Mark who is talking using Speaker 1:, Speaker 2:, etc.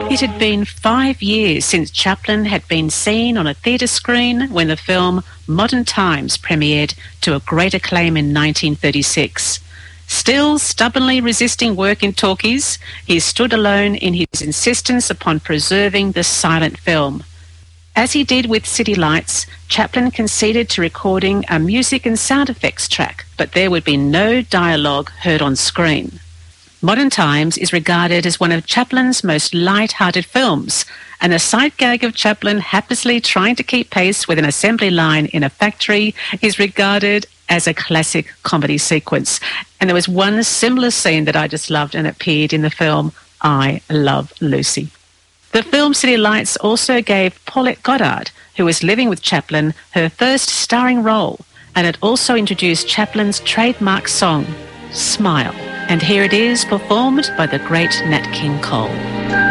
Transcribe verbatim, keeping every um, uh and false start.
Speaker 1: It had been five years since Chaplin had been seen on a theatre screen when the film Modern Times premiered to a great acclaim in nineteen thirty-six. Still stubbornly resisting work in talkies, he stood alone in his insistence upon preserving the silent film. As he did with City Lights, Chaplin conceded to recording a music and sound effects track, but there would be no dialogue heard on screen. Modern Times is regarded as one of Chaplin's most light-hearted films, and the sight gag of Chaplin haplessly trying to keep pace with an assembly line in a factory is regarded as a classic comedy sequence. And there was one similar scene that I just loved and appeared in the film I Love Lucy. The film City Lights also gave Paulette Goddard, who was living with Chaplin, her first starring role, and it also introduced Chaplin's trademark song, Smile. And here it is, performed by the great Nat King Cole.